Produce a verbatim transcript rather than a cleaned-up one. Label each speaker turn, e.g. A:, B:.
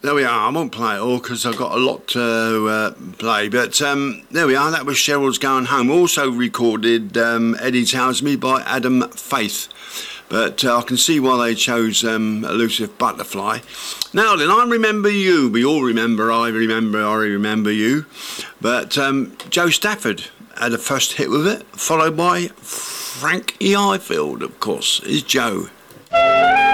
A: there we are. I won't play it all because I've got a lot to uh, play. But um, there we are. That was Cheryl's Going Home. Also recorded um, Eddie Tells Me by Adam Faith. But uh, I can see why they chose um, Elusive Butterfly. Now then, I Remember You. We all remember I Remember, I Remember You. But um, Joe Stafford had a first hit with it, followed by Frankie Highfield, of course. Is Joe.